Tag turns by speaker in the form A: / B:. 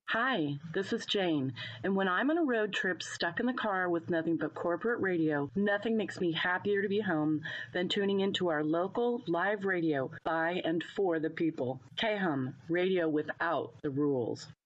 A: Hi, this is Jane, and when I'm on a road trip stuck in the car with nothing but corporate radio, nothing makes me happier to be home than tuning into our local live radio by and for the people. KHUM, radio without the rules.